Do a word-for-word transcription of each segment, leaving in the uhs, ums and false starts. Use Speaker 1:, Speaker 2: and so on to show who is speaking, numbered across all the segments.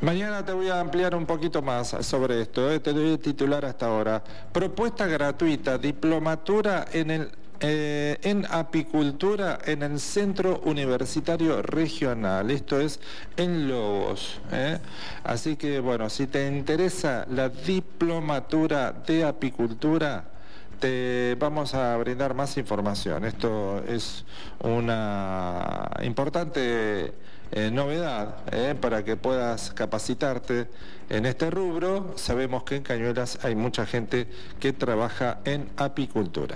Speaker 1: Mañana te voy a ampliar un poquito más sobre esto, ¿eh? Te doy el titular hasta ahora. Propuesta gratuita, diplomatura en el Eh, en apicultura en el Centro Universitario Regional, esto es en Lobos, ¿eh? Así que bueno, si te interesa la diplomatura de apicultura, te vamos a brindar más información. Esto es una importante eh, novedad eh, para que puedas capacitarte en este rubro. Sabemos que en Cañuelas hay mucha gente que trabaja en apicultura.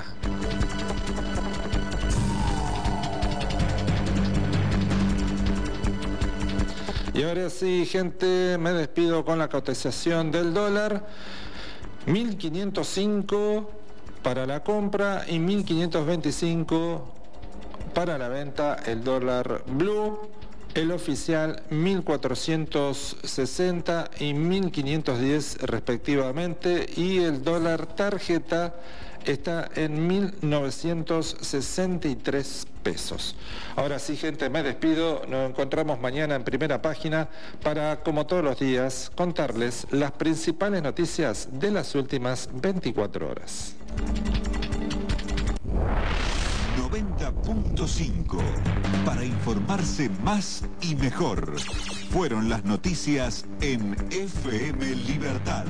Speaker 1: Y ahora sí, gente, me despido con la cotización del dólar. mil quinientos cinco para la compra y mil quinientos veinticinco para la venta el dólar blue. El oficial mil cuatrocientos sesenta y mil quinientos diez respectivamente, y el dólar tarjeta está en mil novecientos sesenta y tres pesos. Ahora sí, gente, me despido. Nos encontramos mañana en Primera Página para, como todos los días, contarles las principales noticias de las últimas veinticuatro horas.
Speaker 2: noventa punto cinco. Para informarse más y mejor. Fueron las noticias en F M Libertad.